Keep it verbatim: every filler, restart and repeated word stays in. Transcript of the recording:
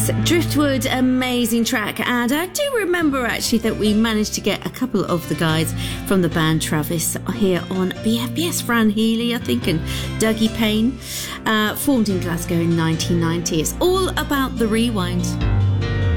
Yes, Driftwood, amazing track. And I do remember actually that we managed to get a couple of the guys from the band Travis here on B F B S. Fran Healy, I think, and Dougie Payne, uh, formed in Glasgow in nineteen ninety. It's all about the rewind.